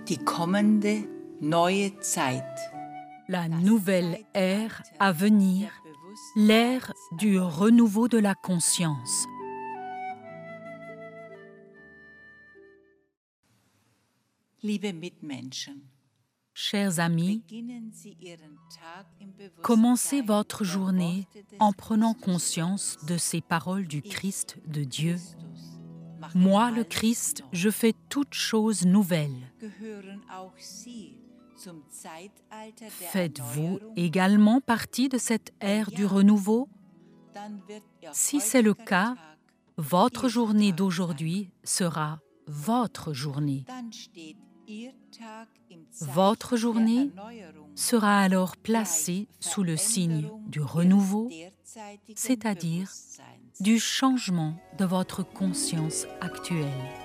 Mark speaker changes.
Speaker 1: Die kommende neue Zeit.
Speaker 2: La nouvelle ère à venir, l'ère du renouveau de la conscience.
Speaker 1: Liebe Mitmenschen,
Speaker 2: Chers amis,
Speaker 1: beginnen Sie Ihren Tag im
Speaker 2: commencez
Speaker 1: Bewusstsein
Speaker 2: votre
Speaker 1: der
Speaker 2: journée
Speaker 1: Worte des
Speaker 2: en prenant
Speaker 1: Christus
Speaker 2: conscience de ces paroles du
Speaker 1: Ich,
Speaker 2: Christ de Dieu.
Speaker 1: Christus, mache
Speaker 2: Moi, le
Speaker 1: alles
Speaker 2: Christ,
Speaker 1: neu.
Speaker 2: je fais toutes choses nouvelles.
Speaker 1: Gehören auch Sie zum Zeitalter der
Speaker 2: Faites-vous
Speaker 1: Erneuerung?
Speaker 2: également partie de cette ère du renouveau?
Speaker 1: Dann wird Ihr
Speaker 2: Si c'est le
Speaker 1: heutiger
Speaker 2: cas,
Speaker 1: Tag
Speaker 2: votre
Speaker 1: Ihr
Speaker 2: journée
Speaker 1: Tag sein.
Speaker 2: d'aujourd'hui sera votre journée.
Speaker 1: Dann steht Ihr Tag im
Speaker 2: Votre
Speaker 1: Zeichen
Speaker 2: journée
Speaker 1: der Erneuerung,
Speaker 2: sera alors placée sous le signe du renouveau,
Speaker 1: derzeitigen
Speaker 2: c'est-à-dire
Speaker 1: Bewusstseins.
Speaker 2: du changement de votre conscience actuelle.